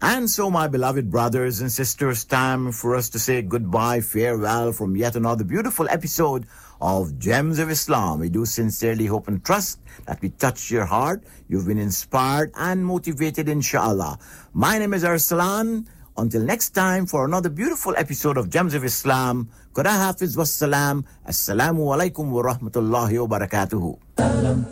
And so, my beloved brothers and sisters, time for us to say goodbye, farewell from yet another beautiful episode of Gems of Islam. We do sincerely hope and trust that we touched your heart. You've been inspired and motivated, inshallah. My name is Arsalan. Until next time for another beautiful episode of Gems of Islam. Quda Hafiz wassalam. Assalamu alaikum wa rahmatullahi wa barakatuhu.